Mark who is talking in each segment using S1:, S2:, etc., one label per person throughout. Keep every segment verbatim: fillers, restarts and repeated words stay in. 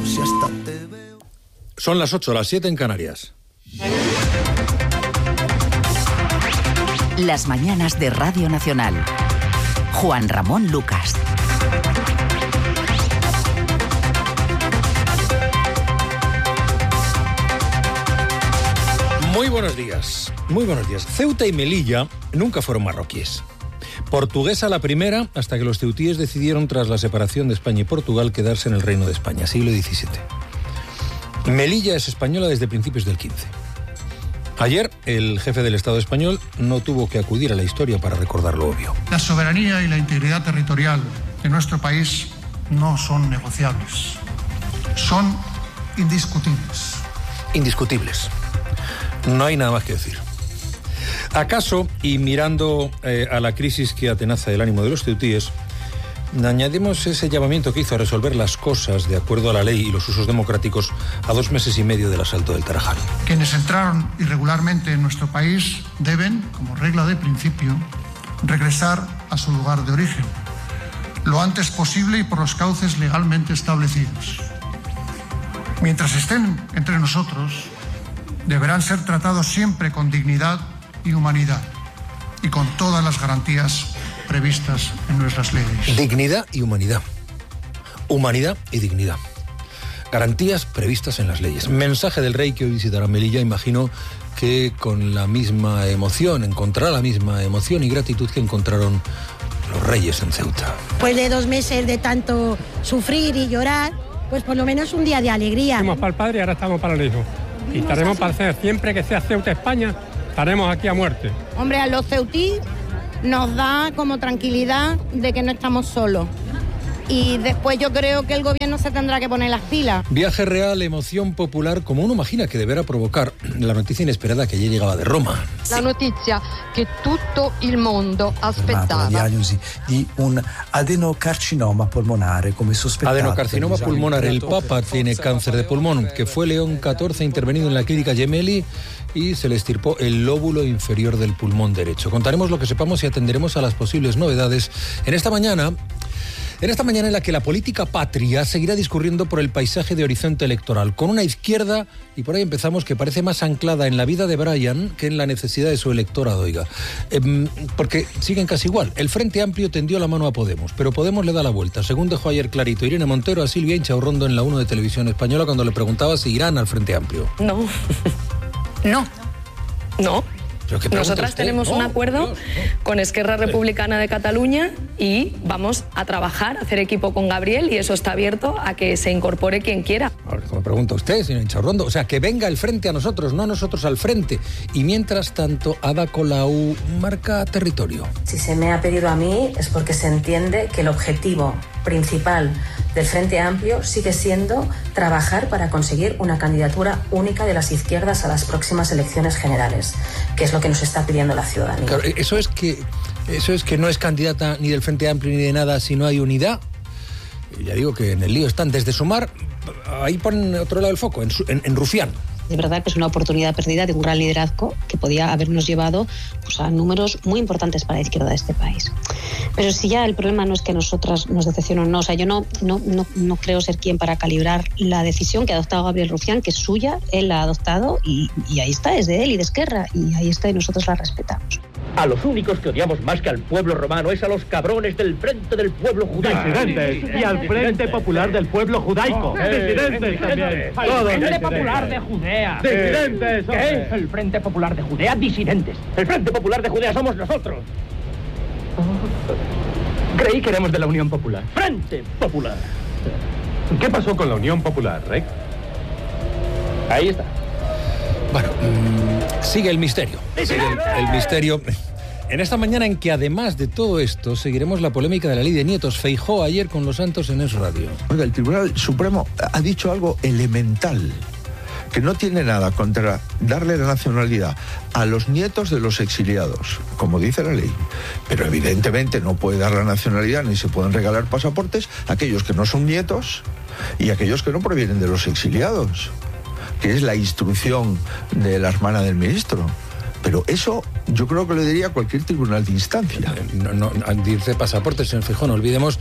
S1: si hasta te veo.
S2: Son las ocho, las siete en Canarias.
S3: Las mañanas de Radio Nacional. Juan Ramón Lucas.
S2: Muy buenos días, muy buenos días. Ceuta y Melilla nunca fueron marroquíes. Portuguesa la primera, hasta que los ceutíes decidieron, tras la separación de España y Portugal, quedarse en el Reino de España, siglo diecisiete. Melilla es española desde principios del quince. Ayer, el jefe del Estado español no tuvo que acudir a la historia para recordar lo obvio.
S4: La soberanía y la integridad territorial de nuestro país no son negociables. Son indiscutibles.
S2: Indiscutibles. No hay nada más que decir. ¿Acaso, y mirando eh, a la crisis que atenaza el ánimo de los ceutíes, añadimos ese llamamiento que hizo a resolver las cosas de acuerdo a la ley y los usos democráticos a dos meses y medio del asalto del Tarajal?
S4: Quienes entraron irregularmente en nuestro país deben, como regla de principio, regresar a su lugar de origen, lo antes posible y por los cauces legalmente establecidos. Mientras estén entre nosotros, deberán ser tratados siempre con dignidad y humanidad y con todas las garantías previstas en nuestras leyes.
S2: Dignidad y humanidad. Humanidad y dignidad. Garantías previstas en las leyes. Mensaje del rey que hoy visitará Melilla, imagino que con la misma emoción, encontrará la misma emoción y gratitud que encontraron los reyes en Ceuta.
S5: Después de dos meses de tanto sufrir y llorar, pues por lo menos un día de alegría.
S6: Estamos para el padre y ahora estamos para el hijo. Y estaremos para hacer, siempre que sea Ceuta España, estaremos aquí a muerte.
S7: Hombre, a los ceutí nos da como tranquilidad de que no estamos solos. Y después yo creo que el gobierno se tendrá que poner las pilas.
S2: Viaje real, emoción popular, como uno imagina que deberá provocar la noticia inesperada que ayer llegaba de Roma.
S8: La noticia que tutto il mondo aspettava.
S1: La diagnosi di un adenocarcinoma polmonare come sospettato.
S2: Adenocarcinoma pulmonar. El Papa tiene cáncer de pulmón, que fue León catorce intervenido en la clínica Gemelli y se le extirpó el lóbulo inferior del pulmón derecho. Contaremos lo que sepamos y atenderemos a las posibles novedades en esta mañana. En esta mañana en la que la política patria seguirá discurriendo por el paisaje de horizonte electoral, con una izquierda, y por ahí empezamos, que parece más anclada en la vida de Brian que en la necesidad de su electorado, oiga. Eh, porque siguen casi igual. El Frente Amplio tendió la mano a Podemos, pero Podemos le da la vuelta. Según dejó ayer clarito Irene Montero a Silvia Inchaurrondo en la uno de Televisión Española cuando le preguntaba si irán al Frente Amplio.
S9: No. No. No.
S2: Nosotras
S9: usted? tenemos no, un acuerdo Dios, no. con Esquerra Republicana de Cataluña y vamos a trabajar, a hacer equipo con Gabriel, y eso está abierto a que se incorpore quien quiera.
S2: A ver, como pregunta usted, señor Inchaurrondo, o sea, que venga el frente a nosotros, no nosotros al frente. Y mientras tanto, Ada Colau marca territorio.
S10: Si se me ha pedido a mí es porque se entiende que el objetivo principal del Frente Amplio sigue siendo trabajar para conseguir una candidatura única de las izquierdas a las próximas elecciones generales, que es lo que nos está pidiendo la ciudadanía.
S2: Claro, eso es que eso es que no es candidata ni del Frente Amplio ni de nada si no hay unidad. Ya digo que en el lío están desde Sumar, ahí ponen otro lado del foco, en, en, en Rufián.
S11: De verdad que es una oportunidad perdida de un gran liderazgo que podía habernos llevado pues, a números muy importantes para la izquierda de este país. Pero si ya el problema no es que nosotras nos decepcionen o no, o sea, yo no, no, no, no creo ser quien para calibrar la decisión que ha adoptado Gabriel Rufián, que es suya, él la ha adoptado y, y ahí está, es de él y de Esquerra, y ahí está y nosotros la respetamos.
S12: A los únicos que odiamos más que al pueblo romano es a los cabrones del Frente del Pueblo Judaico.
S13: Disidentes. Y al Frente Popular del Pueblo Judaico. Oh,
S12: disidentes también.
S13: Todos
S12: el Frente
S13: disidentes.
S12: Popular de Judea.
S13: Disidentes.
S12: ¿Qué? El Frente Popular de Judea, disidentes. El Frente Popular de Judea somos nosotros.
S13: Oh. Creí que éramos de la Unión Popular.
S12: Frente Popular.
S13: ¿Qué pasó con la Unión Popular, Rey?
S12: Ahí está.
S2: Bueno, mmm, sigue el misterio. Sigue el, el misterio. En esta mañana en que además de todo esto seguiremos la polémica de la ley de nietos. Feijóo ayer con Los Santos en Es Radio.
S14: Oiga, el Tribunal Supremo ha dicho algo elemental, que no tiene nada contra darle la nacionalidad a los nietos de los exiliados, como dice la ley, pero evidentemente no puede dar la nacionalidad ni se pueden regalar pasaportes a aquellos que no son nietos y a aquellos que no provienen de los exiliados, que es la instrucción de la hermana del ministro. Pero eso yo creo que lo diría cualquier tribunal de instancia.
S2: No, no, dice pasaportes, señor Feijóo, no olvidemos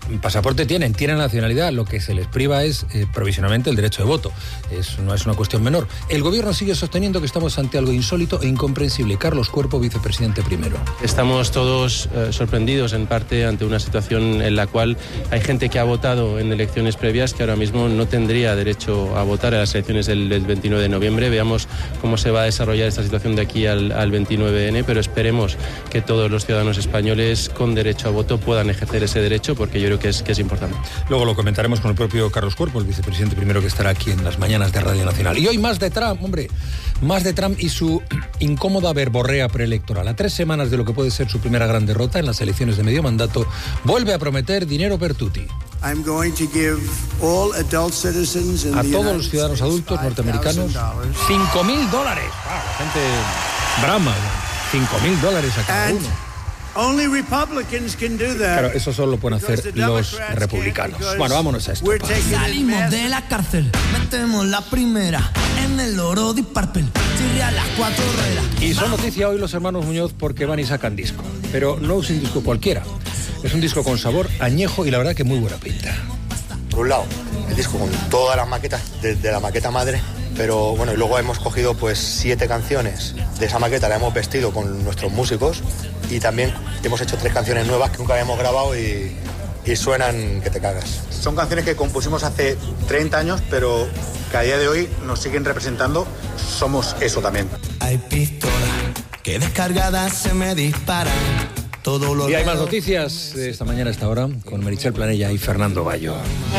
S2: pasaporte tienen, tienen nacionalidad, lo que se les priva es eh, provisionalmente el derecho de voto. Eso no es una cuestión menor. El gobierno sigue sosteniendo que estamos ante algo insólito e incomprensible. Carlos Cuerpo, vicepresidente primero.
S15: Estamos todos eh, sorprendidos en parte ante una situación en la cual hay gente que ha votado en elecciones previas que ahora mismo no tendría derecho a votar en las elecciones del, del veintinueve de noviembre. Veamos cómo se va a desarrollar esta situación de aquí al, al veintinueve ene, pero esperemos que todos los ciudadanos españoles con derecho a voto puedan ejercer ese derecho, porque yo creo que es, que es importante.
S2: Luego lo comentaremos con el propio Carlos Cuerpo, el vicepresidente primero, que estará aquí en las mañanas de Radio Nacional. Y hoy más de Trump, hombre, más de Trump y su incómoda verborrea preelectoral. A tres semanas de lo que puede ser su primera gran derrota en las elecciones de medio mandato, vuelve a prometer dinero per tutti.
S16: I'm going to give all adult citizens in
S2: a
S16: the
S2: todos
S16: United
S2: los ciudadanos
S16: States
S2: adultos norteamericanos cinco mil dólares. Ah, la gente brama, cinco mil dólares a cada uno.
S16: Only Republicans can do that.
S2: Claro, eso solo lo pueden hacer los republicanos. Bueno, vámonos a esto.
S17: Salimos de la cárcel, metemos la primera en el oro de Purple, chirria a las cuatro ruedas.
S2: Y son noticia hoy los hermanos Muñoz porque van y sacan disco. Pero no es un disco cualquiera. Es un disco con sabor añejo y la verdad que muy buena pinta.
S18: Por un lado, el disco con todas las maquetas de, de la maqueta madre, pero bueno, y luego hemos cogido pues siete canciones de esa maqueta, la hemos vestido con nuestros músicos y también hemos hecho tres canciones nuevas que nunca habíamos grabado y, y suenan que te cagas. Son canciones que compusimos hace treinta años, pero que a día de hoy nos siguen representando. Somos eso también.
S17: Hay pistolas que descargadas se me disparan. Todo lo
S2: y hay más noticias de esta mañana a esta hora con Meritxell Planella y Fernando Bayo.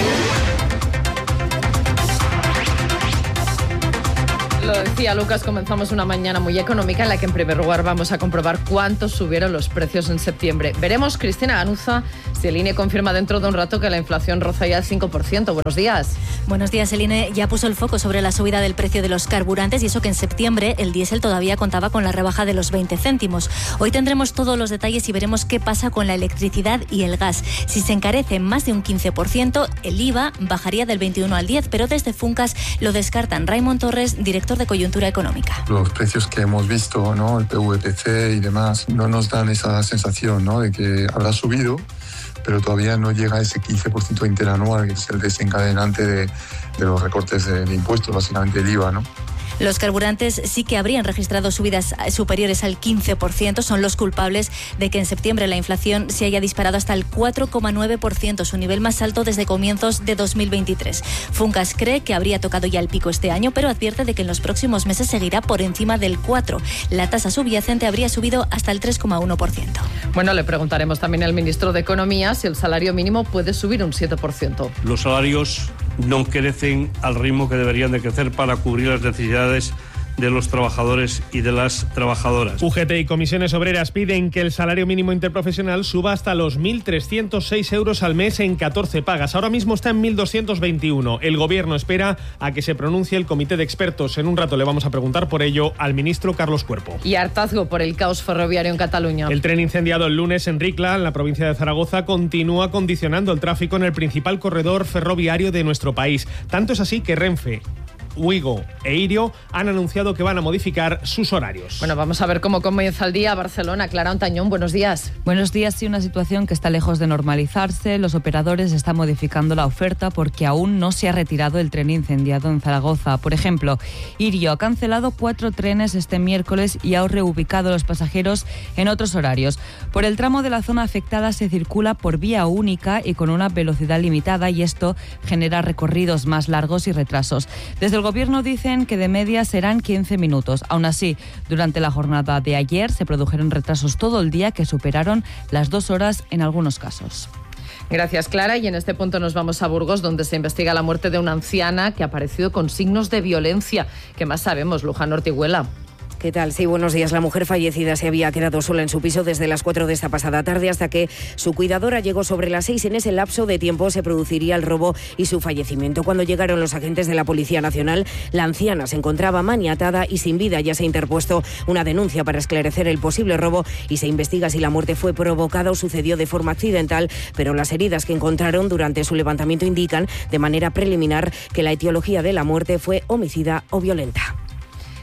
S19: Lo decía Lucas, comenzamos una mañana muy económica en la que en primer lugar vamos a comprobar cuánto subieron los precios en septiembre. Veremos, Cristina Ganuza, si el I N E confirma dentro de un rato que la inflación roza ya el cinco por ciento. Buenos días.
S20: Buenos días. El I N E ya puso el foco sobre la subida del precio de los carburantes y eso que en septiembre el diésel todavía contaba con la rebaja de los veinte céntimos. Hoy tendremos todos los detalles y veremos qué pasa con la electricidad y el gas. Si se encarece más de un quince por ciento, el I V A bajaría del veintiuno al diez, pero desde Funcas lo descartan. Raymond Torres, director de Coyuntura Económica.
S21: Los precios que hemos visto, ¿no? El P V P C y demás, no nos dan esa sensación, ¿no? De que habrá subido, pero todavía no llega a ese quince por ciento interanual, que es el desencadenante de, de los recortes de, de impuestos, básicamente el I V A, ¿no?
S20: Los carburantes sí que habrían registrado subidas superiores al quince por ciento. Son los culpables de que en septiembre la inflación se haya disparado hasta el cuatro coma nueve por ciento, su nivel más alto desde comienzos de dos mil veintitrés. Funcas cree que habría tocado ya el pico este año, pero advierte de que en los próximos meses seguirá por encima del cuatro por ciento. La tasa subyacente habría subido hasta el tres coma uno por ciento.
S19: Bueno, le preguntaremos también al ministro de Economía si el salario mínimo puede subir un siete por ciento.
S22: Los salarios no crecen al ritmo que deberían de crecer para cubrir las necesidades de los trabajadores y de las trabajadoras.
S23: U G T y comisiones obreras piden que el salario mínimo interprofesional suba hasta los mil trescientos seis euros al mes en catorce pagas. Ahora mismo está en mil doscientos veintiuno. El gobierno espera a que se pronuncie el comité de expertos. En un rato le vamos a preguntar por ello al ministro Carlos Cuerpo.
S19: Y hartazgo por el caos ferroviario en Cataluña.
S23: El tren incendiado el lunes en Ricla, en la provincia de Zaragoza, continúa condicionando el tráfico en el principal corredor ferroviario de nuestro país. Tanto es así que Renfe, Wigo e Irio han anunciado que van a modificar sus horarios.
S19: Bueno, vamos a ver cómo comienza el día. Barcelona, Clara Ontañón, buenos días.
S24: Buenos días, sí, una situación que está lejos de normalizarse. Los operadores están modificando la oferta porque aún no se ha retirado el tren incendiado en Zaragoza. Por ejemplo, Irio ha cancelado cuatro trenes este miércoles y ha reubicado a los pasajeros en otros horarios. Por el tramo de la zona afectada se circula por vía única y con una velocidad limitada y esto genera recorridos más largos y retrasos. Desde el gobierno dicen que de media serán quince minutos. Aún así, durante la jornada de ayer se produjeron retrasos todo el día que superaron las dos horas en algunos casos.
S19: Gracias, Clara. Y en este punto nos vamos a Burgos, donde se investiga la muerte de una anciana que ha aparecido con signos de violencia. ¿Qué más sabemos, Luján Ortiguela?
S25: ¿Qué tal? Sí, buenos días. La mujer fallecida se había quedado sola en su piso desde las cuatro de esta pasada tarde hasta que su cuidadora llegó sobre las seis. En ese lapso de tiempo se produciría el robo y su fallecimiento. Cuando llegaron los agentes de la Policía Nacional, la anciana se encontraba maniatada y sin vida. Ya se ha interpuesto una denuncia para esclarecer el posible robo y se investiga si la muerte fue provocada o sucedió de forma accidental, pero las heridas que encontraron durante su levantamiento indican de manera preliminar que la etiología de la muerte fue homicida o violenta.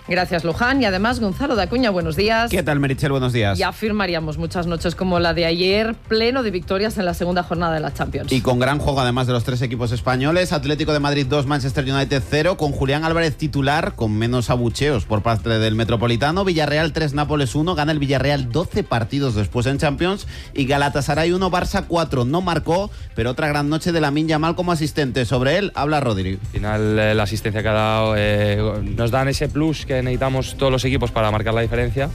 S19: Gracias, Luján. Y además, Gonzalo de Acuña, buenos días.
S3: ¿Qué tal, Meritxell? Buenos días.
S19: Ya firmaríamos muchas noches como la de ayer, pleno de victorias en la segunda jornada de la Champions.
S3: Y con gran juego, además de los tres equipos españoles. Atlético de Madrid dos, Manchester United cero, con Julián Álvarez titular, con menos abucheos por parte del Metropolitano. Villarreal tres, Nápoles uno, gana el Villarreal doce partidos después en Champions. Y Galatasaray uno, Barça cuatro, no marcó, pero otra gran noche de Lamine Yamal como asistente. Sobre él habla Rodri.
S4: Al final, eh, la asistencia que ha dado eh, nos dan ese plus que necesitamos todos los equipos para marcar la diferencia.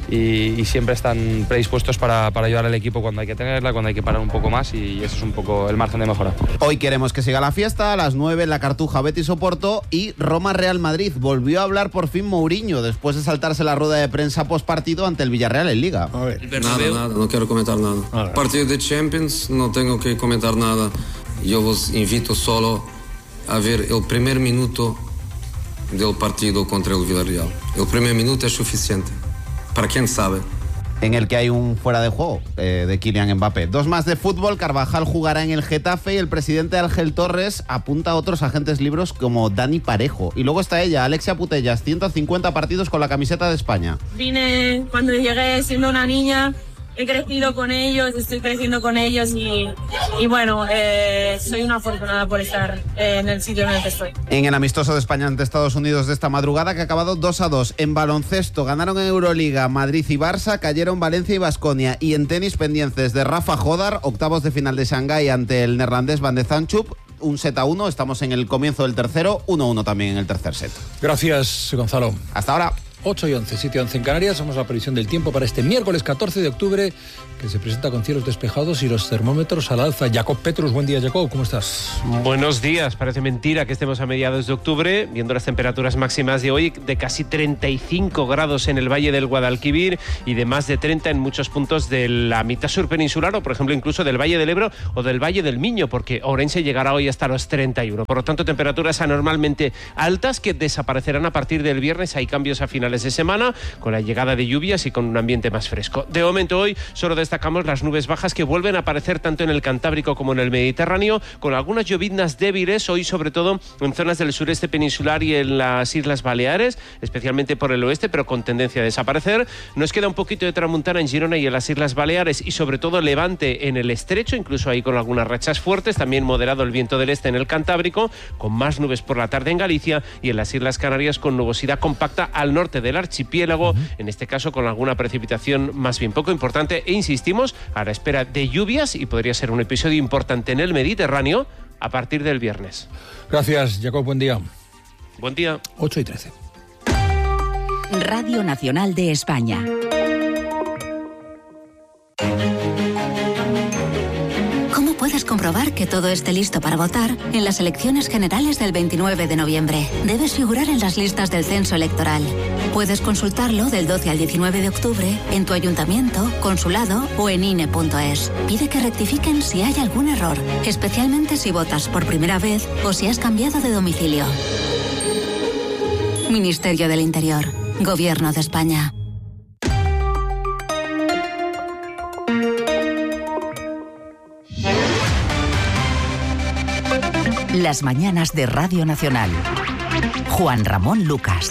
S4: Y, y siempre están predispuestos para, para ayudar al equipo cuando hay que tenerla, cuando hay que parar un poco más, y eso es un poco el margen de mejora.
S3: Hoy queremos que siga la fiesta. A las nueve en la Cartuja, Betis Oporto y Roma Real Madrid. Volvió a hablar por fin Mourinho después de saltarse la rueda de prensa post partido ante el Villarreal en Liga.
S5: A ver. Nada, nada, no quiero comentar nada. Partido de Champions, no tengo que comentar nada. Yo os invito solo a ver el primer minuto del partido contra el Villarreal. El primer minuto es suficiente. Para quién sabe.
S3: En el que hay un fuera de juego eh, de Kylian Mbappé. Dos más de fútbol. Carvajal jugará en el Getafe y el presidente Ángel Torres apunta a otros agentes libres como Dani Parejo. Y luego está ella, Alexia Putellas, ciento cincuenta partidos con la camiseta de España.
S6: Vine cuando llegué siendo una niña. He crecido con ellos, estoy creciendo con ellos y, y bueno, eh, soy una afortunada por estar eh, en el sitio en el que estoy.
S3: En el amistoso de España ante Estados Unidos de esta madrugada, que ha acabado dos a dos. En baloncesto ganaron en Euroliga Madrid y Barça, cayeron Valencia y Baskonia. Y en tenis, pendientes de Rafa Jodar, octavos de final de Shanghái ante el neerlandés Van de Zandschulp. Un set a uno, estamos en el comienzo del tercero, uno a uno también en el tercer set.
S2: Gracias, Gonzalo.
S3: Hasta ahora.
S2: ocho y once, siete y once en Canarias. Somos la previsión del tiempo para este miércoles catorce de octubre, que se presenta con cielos despejados y los termómetros al alza. Jacob Petrus, buen día, Jacob, ¿cómo estás?
S7: Buenos días. Parece mentira que estemos a mediados de octubre, viendo las temperaturas máximas de hoy de casi treinta y cinco grados en el Valle del Guadalquivir y de más de treinta en muchos puntos de la mitad sur peninsular, o por ejemplo incluso del Valle del Ebro o del Valle del Miño, porque Ourense llegará hoy hasta los treinta y uno. Por lo tanto, temperaturas anormalmente altas que desaparecerán a partir del viernes. Hay cambios a finales de semana, con la llegada de lluvias y con un ambiente más fresco. De momento hoy solo destacamos las nubes bajas que vuelven a aparecer tanto en el Cantábrico como en el Mediterráneo, con algunas lloviznas débiles hoy, sobre todo en zonas del sureste peninsular y en las Islas Baleares, especialmente por el oeste, pero con tendencia a desaparecer. Nos queda un poquito de tramuntana en Girona y en las Islas Baleares, y sobre todo levante en el estrecho, incluso ahí con algunas rachas fuertes. También moderado el viento del este en el Cantábrico, con más nubes por la tarde en Galicia, y en las Islas Canarias con nubosidad compacta al norte del archipiélago, Uh-huh. en este caso con alguna precipitación más bien poco importante, e insistimos, a la espera de lluvias, y podría ser un episodio importante en el Mediterráneo a partir del viernes.
S2: Gracias, Jacob, buen día.
S7: Buen día.
S2: ocho y trece.
S26: Radio Nacional de España. Puedes comprobar que todo esté listo para votar en las elecciones generales del veintinueve de noviembre. Debes figurar en las listas del censo electoral. Puedes consultarlo del doce al diecinueve de octubre en tu ayuntamiento, consulado o en I N E punto es. Pide que rectifiquen si hay algún error, especialmente si votas por primera vez o si has cambiado de domicilio. Ministerio del Interior. Gobierno de España. Las mañanas de Radio Nacional. Juan Ramón Lucas.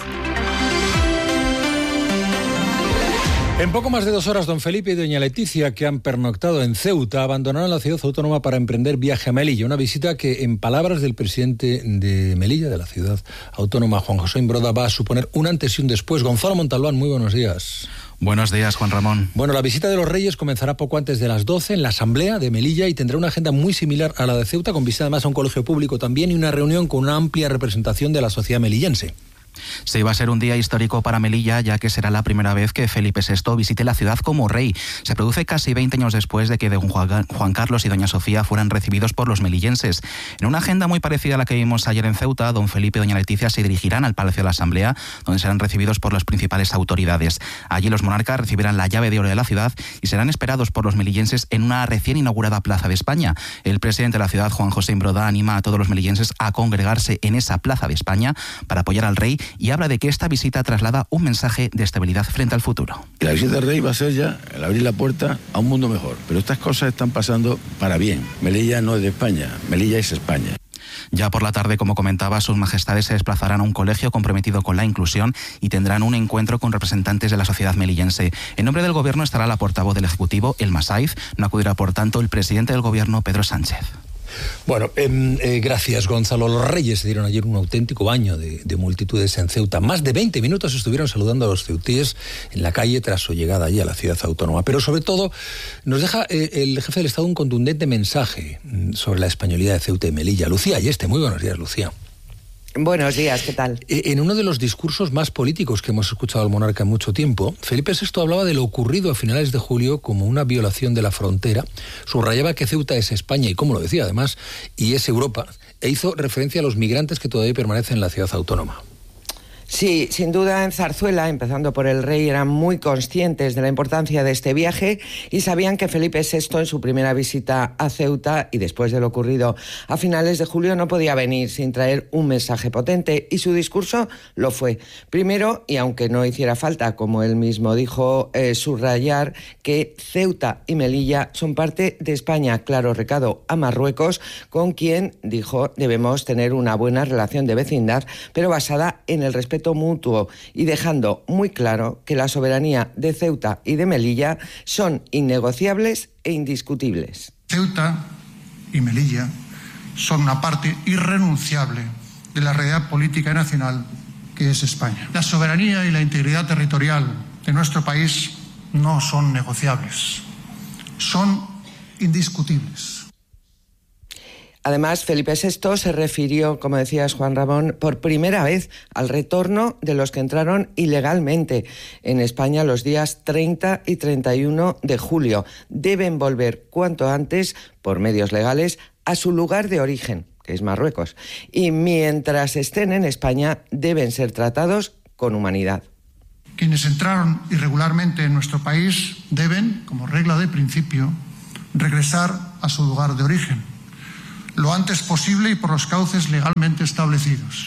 S2: En poco más de dos horas, don Felipe y doña Leticia, que han pernoctado en Ceuta, abandonaron la ciudad autónoma para emprender viaje a Melilla. Una visita que, en palabras del presidente de Melilla, de la ciudad autónoma, Juan José Imbroda, va a suponer un antes y un después. Gonzalo Montalbán, muy buenos días.
S27: Buenos días, Juan Ramón.
S2: Bueno, la visita de los Reyes comenzará poco antes de las doce en la Asamblea de Melilla y tendrá una agenda muy similar a la de Ceuta, con visita además a un colegio público también y una reunión con una amplia representación de la sociedad melillense.
S27: Sí, va a ser un día histórico para Melilla, ya que será la primera vez que Felipe sexto visite la ciudad como rey. Se produce casi veinte años después de que don Juan Carlos y doña Sofía fueran recibidos por los melillenses. En una agenda muy parecida a la que vimos ayer en Ceuta, don Felipe y doña Leticia se dirigirán al Palacio de la Asamblea, donde serán recibidos por las principales autoridades. Allí los monarcas recibirán la llave de oro de la ciudad y serán esperados por los melillenses en una recién inaugurada Plaza de España. El presidente de la ciudad, Juan José Imbroda, anima a todos los melillenses a congregarse en esa Plaza de España para apoyar al rey, y habla de que esta visita traslada un mensaje de estabilidad frente al futuro.
S28: La visita del rey va a ser ya el abrir la puerta a un mundo mejor, pero estas cosas están pasando para bien. Melilla no es de España, Melilla es España.
S27: Ya por la tarde, como comentaba, sus majestades se desplazarán a un colegio comprometido con la inclusión y tendrán un encuentro con representantes de la sociedad melillense. En nombre del Gobierno estará la portavoz del Ejecutivo, Elma Saiz. No acudirá, por tanto, el presidente del Gobierno, Pedro Sánchez.
S2: Bueno, eh, eh, gracias, Gonzalo. Los Reyes se dieron ayer un auténtico baño de, de multitudes en Ceuta. Más de veinte minutos estuvieron saludando a los ceutíes en la calle tras su llegada allí a la ciudad autónoma. Pero sobre todo nos deja eh, el jefe del Estado un contundente mensaje sobre la españolidad de Ceuta y Melilla. Lucía Ayeste, muy buenos días, Lucía.
S1: Buenos días, ¿qué tal?
S2: En uno de los discursos más políticos que hemos escuchado al monarca en mucho tiempo, Felipe sexto hablaba de lo ocurrido a finales de julio como una violación de la frontera, subrayaba que Ceuta es España y, como lo decía además, y es Europa, e hizo referencia a los migrantes que todavía permanecen en la ciudad autónoma.
S1: Sí, sin duda en Zarzuela, empezando por el rey, eran muy conscientes de la importancia de este viaje y sabían que Felipe sexto en su primera visita a Ceuta y después de lo ocurrido a finales de julio no podía venir sin traer un mensaje potente, y su discurso lo fue. Primero, y aunque no hiciera falta, como él mismo dijo, eh, subrayar que Ceuta y Melilla son parte de España. Claro recado a Marruecos, con quien, dijo, debemos tener una buena relación de vecindad, pero basada en el respeto mutuo, y dejando muy claro que la soberanía de Ceuta y de Melilla son innegociables e indiscutibles.
S8: Ceuta y Melilla son una parte irrenunciable de la realidad política y nacional que es España. La soberanía y la integridad territorial de nuestro país no son negociables, son indiscutibles.
S1: Además, Felipe sexto se refirió, como decías, Juan Ramón, por primera vez al retorno de los que entraron ilegalmente en España los días treinta y treinta y uno de julio. Deben volver cuanto antes, por medios legales, a su lugar de origen, que es Marruecos. Y mientras estén en España, deben ser tratados con humanidad.
S8: Quienes entraron irregularmente en nuestro país deben, como regla de principio, regresar a su lugar de origen lo antes posible y por los cauces legalmente establecidos.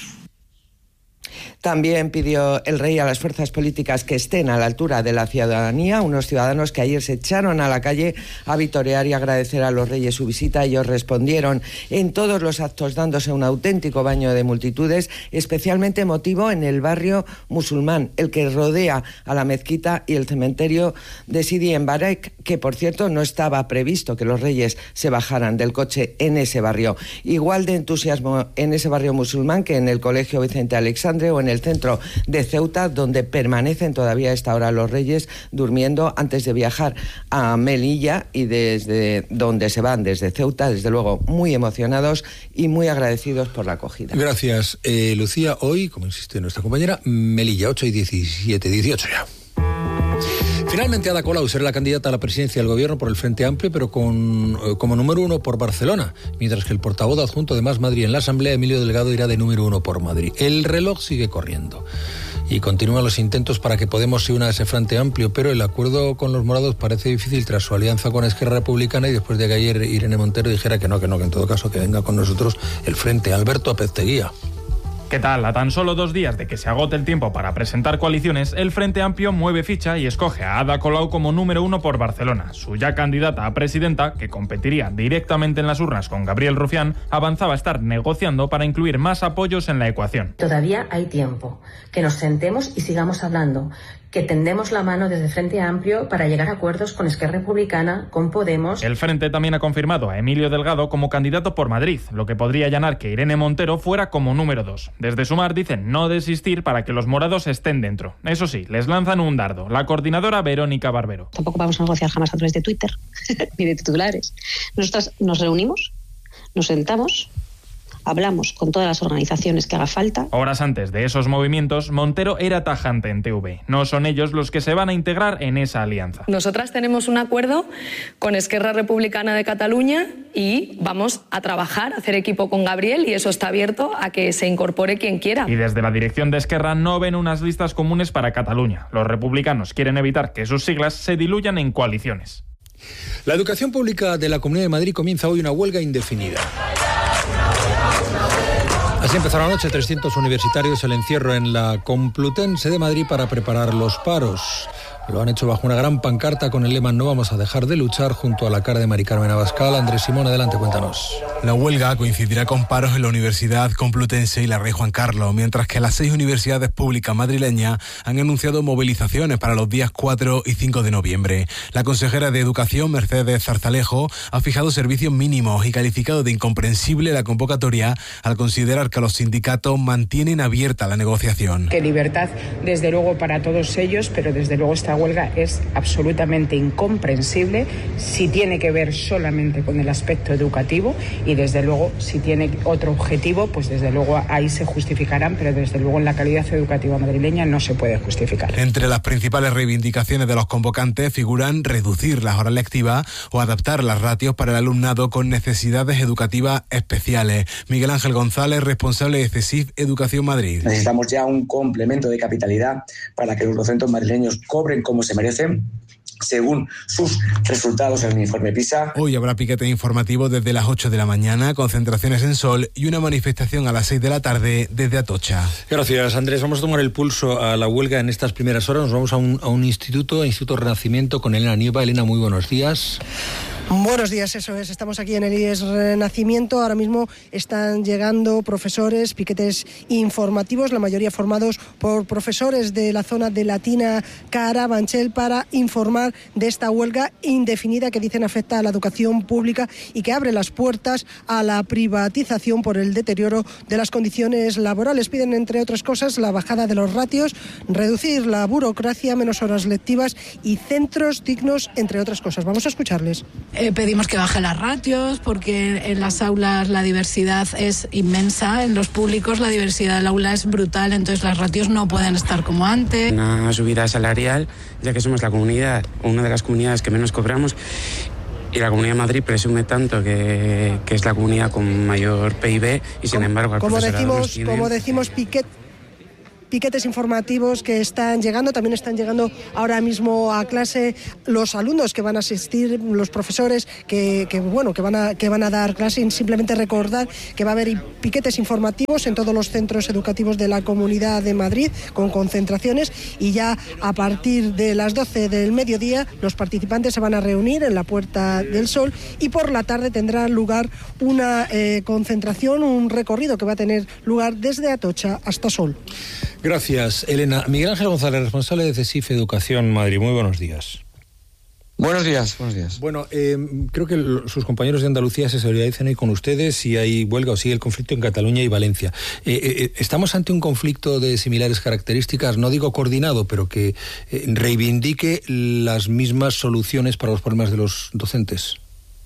S1: También pidió el rey a las fuerzas políticas que estén a la altura de la ciudadanía, unos ciudadanos que ayer se echaron a la calle a vitorear y agradecer a los reyes su visita. Ellos respondieron en todos los actos dándose un auténtico baño de multitudes, especialmente emotivo en el barrio musulmán, el que rodea a la mezquita y el cementerio de Sidi en Barek, que por cierto no estaba previsto que los reyes se bajaran del coche en ese barrio. Igual de entusiasmo en ese barrio musulmán que en el Colegio Vicente Alexandre o en el centro de Ceuta, donde permanecen todavía a esta hora los reyes durmiendo antes de viajar a Melilla, y desde donde se van, desde Ceuta, desde luego muy emocionados y muy agradecidos por la acogida.
S2: Gracias, eh, Lucía. Hoy, como insiste nuestra compañera, Melilla, ocho y diecisiete, dieciocho ya. Finalmente Ada Colau será la candidata a la presidencia del Gobierno por el Frente Amplio, pero con, eh, como número uno por Barcelona, mientras que el portavoz adjunto de Más Madrid en la Asamblea, Emilio Delgado, irá de número uno por Madrid. El reloj sigue corriendo y continúan los intentos para que Podemos se una a ese Frente Amplio, pero el acuerdo con los morados parece difícil tras su alianza con Esquerra Republicana y después de que ayer Irene Montero dijera que no, que no, que en todo caso que venga con nosotros el Frente. Alberto Apezteguía.
S9: ¿Qué tal? A tan solo dos días de que se agote el tiempo para presentar coaliciones, el Frente Amplio mueve ficha y escoge a Ada Colau como número uno por Barcelona. Su ya candidata a presidenta, que competiría directamente en las urnas con Gabriel Rufián, avanzaba a estar negociando para incluir más apoyos en la ecuación.
S10: Todavía hay tiempo. Que nos sentemos y sigamos hablando. Que tendemos la mano desde Frente Amplio para llegar a acuerdos con Esquerra Republicana, con Podemos.
S9: El Frente también ha confirmado a Emilio Delgado como candidato por Madrid, lo que podría allanar que Irene Montero fuera como número dos. Desde Sumar dicen no desistir para que los morados estén dentro. Eso sí, les lanzan un dardo. La coordinadora Verónica Barbero.
S11: Tampoco vamos a negociar jamás a través de Twitter ni de titulares. Nosotras nos reunimos, nos sentamos, hablamos con todas las organizaciones que haga falta.
S9: Horas antes de esos movimientos, Montero era tajante en T V. No son ellos los que se van a integrar en esa alianza.
S12: Nosotras tenemos un acuerdo con Esquerra Republicana de Cataluña y vamos a trabajar, a hacer equipo con Gabriel, y eso está abierto a que se incorpore quien quiera.
S9: Y desde la dirección de Esquerra no ven unas listas comunes para Cataluña. Los republicanos quieren evitar que sus siglas se diluyan en coaliciones.
S2: La educación pública de la Comunidad de Madrid comienza hoy una huelga indefinida. Así empezaron anoche trescientos universitarios el encierro en la Complutense de Madrid para preparar los paros. Lo han hecho bajo una gran pancarta con el lema "No vamos a dejar de luchar", junto a la cara de Mari Carmen Abascal. Andrés Simón, adelante, cuéntanos.
S13: La huelga coincidirá con paros en la Universidad Complutense y la Rey Juan Carlos, mientras que las seis universidades públicas madrileñas han anunciado movilizaciones para los días cuatro y cinco de noviembre. La consejera de Educación, Mercedes Zarzalejo, ha fijado servicios mínimos y calificado de incomprensible la convocatoria al considerar que los sindicatos mantienen abierta la negociación.
S14: Que libertad, desde luego, para todos ellos, pero desde luego esta huelga es absolutamente incomprensible si tiene que ver solamente con el aspecto educativo, y desde luego si tiene otro objetivo, pues desde luego ahí se justificarán, pero desde luego en la calidad educativa madrileña no se puede justificar.
S13: Entre las principales reivindicaciones de los convocantes figuran reducir las horas lectivas o adaptar las ratios para el alumnado con necesidades educativas especiales. Miguel Ángel González, responsable de CESIF Educación Madrid.
S15: Necesitamos ya un complemento de capitalidad para que los docentes madrileños cobren como se merecen, según sus resultados en el informe PISA.
S13: Hoy habrá piquete informativo desde las ocho de la mañana, concentraciones en Sol y una manifestación a las seis de la tarde desde Atocha.
S2: Gracias, Andrés. Vamos a tomar el pulso a la huelga en estas primeras horas. Nos vamos a un, a un instituto, Instituto Renacimiento, con Elena Nieva. Elena, muy buenos días.
S16: Buenos días, eso es. Estamos aquí en el I E S Renacimiento. Ahora mismo están llegando profesores, piquetes informativos, la mayoría formados por profesores de la zona de Latina, Carabanchel, para informar de esta huelga indefinida que dicen afecta a la educación pública y que abre las puertas a la privatización por el deterioro de las condiciones laborales. Piden, entre otras cosas, la bajada de los ratios, reducir la burocracia, menos horas lectivas y centros dignos, entre otras cosas. Vamos a escucharles.
S17: Eh, pedimos que baje las ratios porque en las aulas la diversidad es inmensa, en los públicos la diversidad del aula es brutal, entonces las ratios no pueden estar como antes.
S18: Una subida salarial, ya que somos la comunidad, una de las comunidades que menos cobramos, y la Comunidad de Madrid presume tanto que, que es la comunidad con mayor P I B y sin embargo al
S16: como
S18: profesorado
S16: decimos,
S18: tiene...
S16: como decimos, piquet piquetes informativos que están llegando, también están llegando ahora mismo a clase los alumnos que van a asistir, los profesores que, que bueno que van a que van a dar clase. Y simplemente recordar que va a haber piquetes informativos en todos los centros educativos de la Comunidad de Madrid, con concentraciones, y ya a partir de las doce del mediodía los participantes se van a reunir en la Puerta del Sol, y por la tarde tendrá lugar una eh, concentración, un recorrido que va a tener lugar desde Atocha hasta Sol.
S2: Gracias, Elena. Miguel Ángel González, responsable de CESIF Educación Madrid. Muy buenos días.
S20: Buenos días, buenos días.
S2: Bueno, eh, creo que lo, sus compañeros de Andalucía se solidarizan ahí con ustedes si hay huelga o sigue el conflicto en Cataluña y Valencia. Eh, eh, ¿Estamos ante un conflicto de similares características? No digo coordinado, pero que eh, reivindique las mismas soluciones para los problemas de los docentes.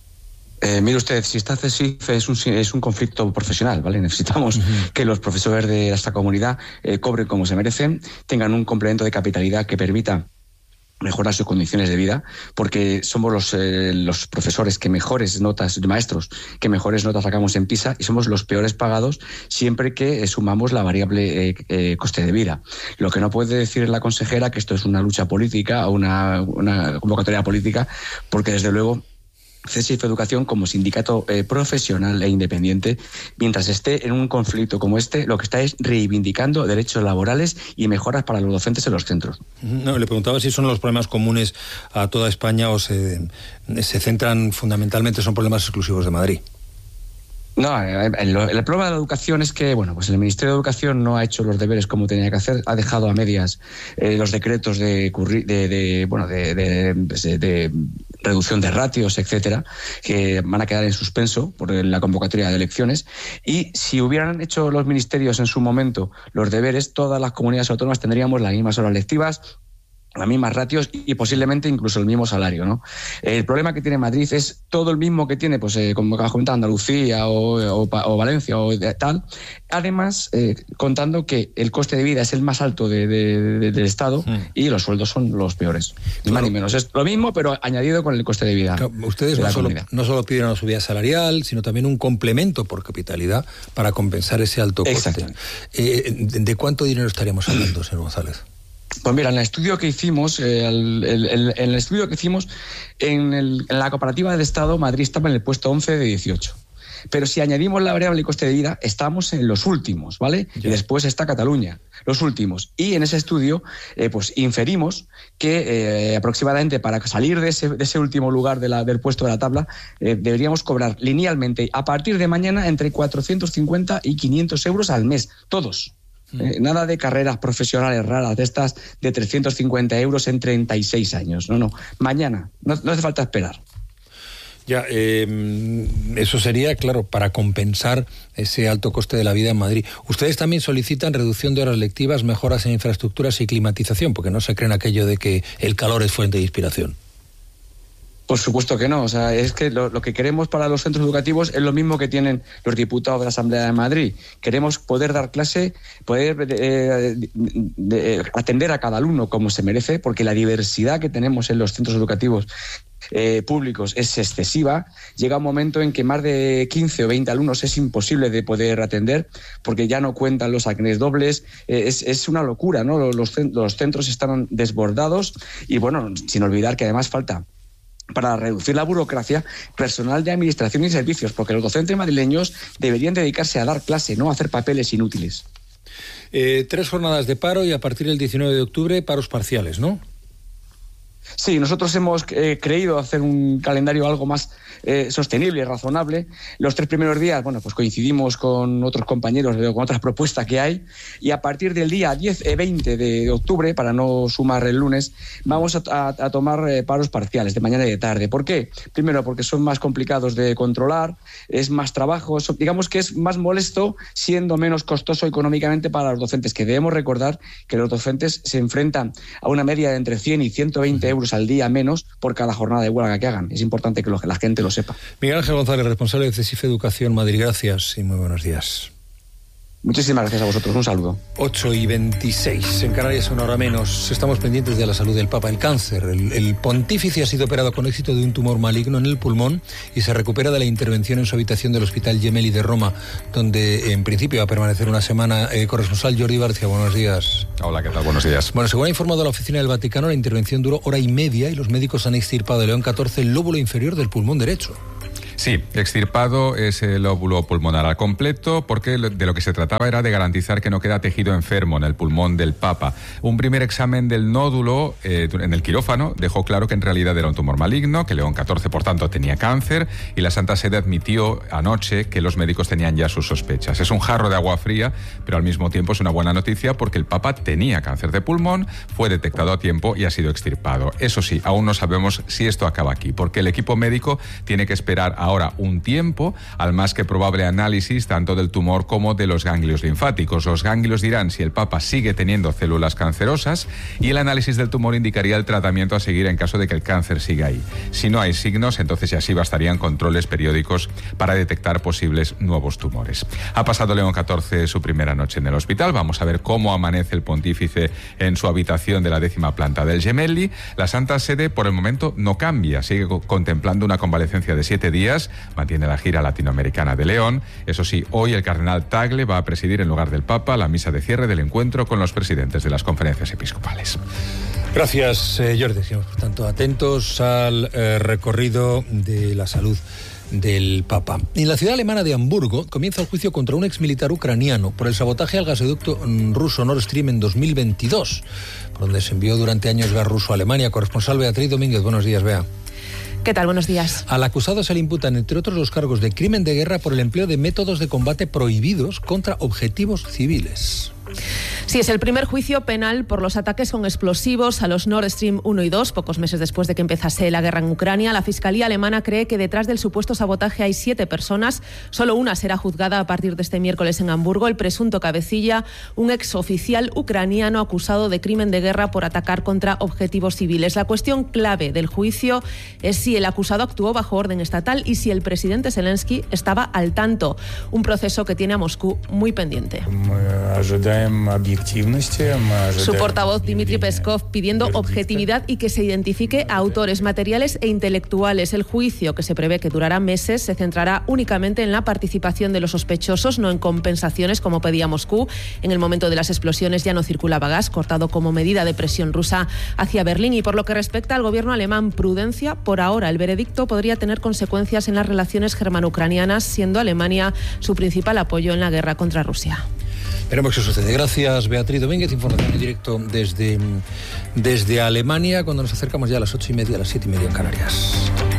S20: Eh, mire usted, si está CESIF es un, es un conflicto profesional, ¿vale? Necesitamos uh-huh. que los profesores de esta comunidad eh, cobren como se merecen, tengan un complemento de capitalidad que permita mejorar sus condiciones de vida, porque somos los, eh, los profesores que mejores notas, maestros, que mejores notas sacamos en PISA, y somos los peores pagados siempre que eh, sumamos la variable eh, eh, coste de vida. Lo que no puede decir la consejera que esto es una lucha política o una, una convocatoria política, porque desde luego CESIF Educación, como sindicato eh, profesional e independiente, mientras esté en un conflicto como este, lo que está es reivindicando derechos laborales y mejoras para los docentes en los centros.
S2: No, le preguntaba si son los problemas comunes a toda España o se, se centran fundamentalmente, son problemas exclusivos de Madrid.
S20: No, el, el problema de la educación es que, bueno, pues el Ministerio de Educación no ha hecho los deberes como tenía que hacer, ha dejado a medias eh, los decretos de, de, de bueno, de, de, de, de reducción de ratios, etcétera, que van a quedar en suspenso por la convocatoria de elecciones. Y si hubieran hecho los ministerios en su momento los deberes, todas las comunidades autónomas tendríamos las mismas horas lectivas, las mismas ratios y posiblemente incluso el mismo salario, ¿no? El problema que tiene Madrid es todo el mismo que tiene, pues eh, como has comentado, Andalucía o, o, o Valencia o tal. Además, eh, contando que el coste de vida es el más alto de, de, de, del Estado mm. y los sueldos son los peores. Ni más ni menos. Es lo mismo, pero añadido con el coste de vida.
S2: Claro, ustedes no solo, no solo piden una subida salarial, sino también un complemento por capitalidad para compensar ese alto coste. Eh, ¿De cuánto dinero estaríamos hablando, señor González?
S20: Pues mira, en el estudio que hicimos, eh, el, el, el, en el estudio que hicimos, en, el, en la comparativa del Estado, Madrid estaba en el puesto once de dieciocho. Pero si añadimos la variable coste de vida, estamos en los últimos, ¿vale? Yeah. Y después está Cataluña, los últimos. Y en ese estudio, eh, pues inferimos que eh, aproximadamente para salir de ese, de ese último lugar de la, del puesto de la tabla, eh, deberíamos cobrar linealmente a partir de mañana entre cuatrocientos cincuenta y quinientos euros al mes, todos. Eh, nada de carreras profesionales raras, de estas de trescientos cincuenta euros en treinta y seis años. No, no. Mañana. No, no hace falta esperar.
S2: Ya, eh, eso sería, claro, para compensar ese alto coste de la vida en Madrid. Ustedes también solicitan reducción de horas lectivas, mejoras en infraestructuras y climatización, porque no se creen aquello de que el calor es fuente de inspiración.
S20: Por supuesto que no. O sea, es que lo, lo que queremos para los centros educativos es lo mismo que tienen los diputados de la Asamblea de Madrid. Queremos poder dar clase, poder eh, de, de, atender a cada alumno como se merece, porque la diversidad que tenemos en los centros educativos Eh, públicos es excesiva. Llega un momento en que más de quince o veinte alumnos es imposible de poder atender porque ya no cuentan los acnés dobles. Eh, es, es una locura, ¿no? Los, los centros están desbordados y, bueno, sin olvidar que además falta, para reducir la burocracia, personal de administración y servicios, porque los docentes madrileños deberían dedicarse a dar clase, no a hacer papeles inútiles.
S2: Eh, tres jornadas de paro y a partir del diecinueve de octubre paros parciales, ¿no?
S20: Sí, nosotros hemos eh, creído hacer un calendario algo más eh, sostenible y razonable. Los tres primeros días, bueno, pues coincidimos con otros compañeros, con otras propuestas que hay, y a partir del día diez y veinte de octubre, para no sumar el lunes, vamos a, a, a tomar eh, paros parciales de mañana y de tarde. ¿Por qué? Primero, porque son más complicados de controlar, es más trabajo, son, digamos que es más molesto, siendo menos costoso económicamente para los docentes, que debemos recordar que los docentes se enfrentan a una media de entre cien y ciento veinte euros al día menos por cada jornada de huelga que hagan. Es importante que lo, la gente lo sepa.
S2: Miguel Ángel González, responsable de CESIF Educación Madrid. Gracias y muy buenos días.
S20: Muchísimas gracias a vosotros. Un saludo.
S2: ocho y veintiséis. En Canarias una hora menos. Estamos pendientes de la salud del Papa. El cáncer. El, el pontífice ha sido operado con éxito de un tumor maligno en el pulmón y se recupera de la intervención en su habitación del Hospital Gemelli de Roma, donde en principio va a permanecer una semana. Eh, corresponsal Jordi Barcia, buenos días.
S4: Hola, ¿qué tal? Buenos días.
S2: Bueno, según ha informado la Oficina del Vaticano, la intervención duró hora y media y los médicos han extirpado de León catorce el lóbulo inferior del pulmón derecho.
S4: Sí, extirpado es el lóbulo pulmonar al completo, porque de lo que se trataba era de garantizar que no queda tejido enfermo en el pulmón del Papa. Un primer examen del nódulo eh, en el quirófano dejó claro que en realidad era un tumor maligno, que León catorce por tanto tenía cáncer, y la Santa Sede admitió anoche que los médicos tenían ya sus sospechas. Es un jarro de agua fría, pero al mismo tiempo es una buena noticia porque el Papa tenía cáncer de pulmón, fue detectado a tiempo y ha sido extirpado. Eso sí, aún no sabemos si esto acaba aquí, porque el equipo médico tiene que esperar a ahora un tiempo al más que probable análisis tanto del tumor como de los ganglios linfáticos. Los ganglios dirán si el Papa sigue teniendo células cancerosas y el análisis del tumor indicaría el tratamiento a seguir en caso de que el cáncer siga ahí. Si no hay signos, entonces ya sí bastarían controles periódicos para detectar posibles nuevos tumores. Ha pasado León catorce su primera noche en el hospital. Vamos a ver cómo amanece el pontífice en su habitación de la décima planta del Gemelli. La Santa Sede por el momento no cambia, sigue contemplando una convalecencia de siete días. Mantiene la gira latinoamericana de León. Eso sí, hoy el cardenal Tagle va a presidir en lugar del Papa la misa de cierre del encuentro con los presidentes de las conferencias episcopales.
S2: Gracias, eh, Jordi. Sigamos, por tanto, atentos al eh, recorrido de la salud del Papa. En la ciudad alemana de Hamburgo comienza el juicio contra un exmilitar ucraniano por el sabotaje al gasoducto ruso Nord Stream en dos mil veintidós, por donde se envió durante años gas ruso a Alemania. Corresponsal Beatriz Domínguez, buenos días, Bea.
S5: ¿Qué tal? Buenos días.
S2: Al acusado se le imputan, entre otros, los cargos de crimen de guerra por el empleo de métodos de combate prohibidos contra objetivos civiles.
S5: Sí, es el primer juicio penal por los ataques con explosivos a los Nord Stream uno y dos, pocos meses después de que empezase la guerra en Ucrania. La Fiscalía alemana cree que detrás del supuesto sabotaje hay siete personas. Solo una será juzgada a partir de este miércoles en Hamburgo. El presunto cabecilla, un exoficial ucraniano acusado de crimen de guerra por atacar contra objetivos civiles. La cuestión clave del juicio es si el acusado actuó bajo orden estatal y si el presidente Zelensky estaba al tanto. Un proceso que tiene a Moscú muy pendiente. Su portavoz Dmitry Peskov pidiendo objetividad y que se identifique a autores materiales e intelectuales. El juicio, que se prevé que durará meses, se centrará únicamente en la participación de los sospechosos, no en compensaciones como pedía Moscú. En el momento de las explosiones ya no circulaba gas, cortado como medida de presión rusa hacia Berlín. Y por lo que respecta al gobierno alemán, prudencia. Por ahora, el veredicto podría tener consecuencias en las relaciones germano-ucranianas, siendo Alemania su principal apoyo en la guerra contra Rusia.
S2: Veremos qué sucede. Gracias, Beatriz Domínguez. Información en directo desde, desde Alemania, cuando nos acercamos ya a las ocho y media, a las siete y media en Canarias.